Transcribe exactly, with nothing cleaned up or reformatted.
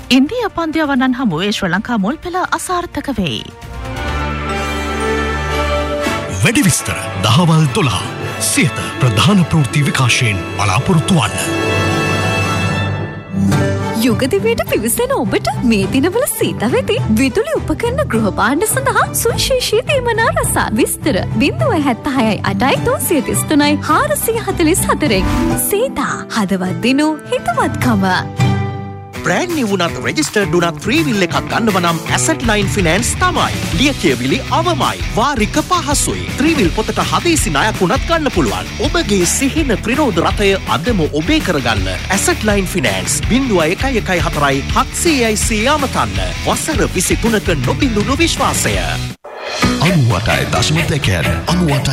India පන්දියවන්නන් හමුවේ ශ්‍රී ලංකා මුල් පෙළ අසාර්ථක වෙයි. වැඩි විස්තර දහවල් දොළහ සියත ප්‍රධාන ප්‍රවෘත්ති විකාශයෙන් බලාපොරොත්තු වන්න. යුගදිවයට පිවිසෙන ඔබට මේ දිනවල සීත වෙති විදුලි උපකරණ ගෘහ භාණ්ඩ සඳහා සුවිශේෂී තීමනා රසා විස්තර බිංදුව හැත්තහයයි අටයි තුන්සිය තිස් තුනයි හාරසිය හතළිස් හතරෙන් සීතා හදවත් දිනු හිතවත්කම. brand new වුණත් registered වුණත් free will එකක් ගන්නව නම් asset line finance තමයි. ලියකියවිලි අවමයි. වාරික පහසුයි. three will පොතට හදිසි ණයක් වුණත් ගන්න පුළුවන්. ඔබගේ සිහින ප්‍රිරෝධ රථය අදම ඔබේ කරගන්න. asset line finance බිංදුව එකයි එකයි හතරයි හත්සියයි සිය අමතන්න. වසර විසි තුනක නොබිඳුණු විශ්වාසය. අනුවටයි දශම දෙකෙන් අනුවට